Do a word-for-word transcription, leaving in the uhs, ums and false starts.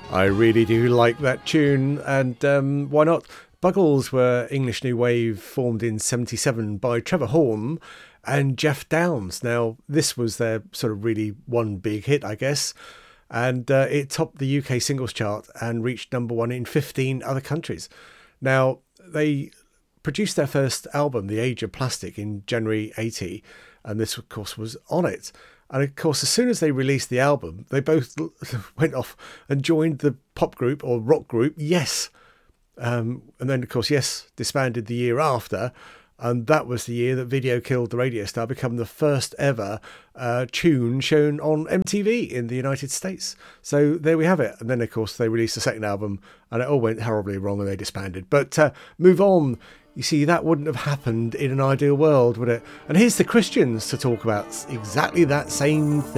I really do like that tune, and um, why not? Buggles were English New Wave, formed in seventy-seven by Trevor Horn and Jeff Downes. Now, this was their sort of really one big hit, I guess, and uh, it topped the U K singles chart and reached number one in fifteen other countries. Now, they produced their first album, The Age of Plastic, in January eighty, and this, of course, was on it. And of course, as soon as they released the album, they both went off and joined the pop group or rock group Yes. Um, and then, of course, Yes disbanded the year after. And that was the year that Video Killed the Radio Star became the first ever uh, tune shown on M T V in the United States. So there we have it. And then, of course, they released the second album and it all went horribly wrong and they disbanded. But uh, move on. You see, that wouldn't have happened in an ideal world, would it? And here's the Christians to talk about exactly that same thing.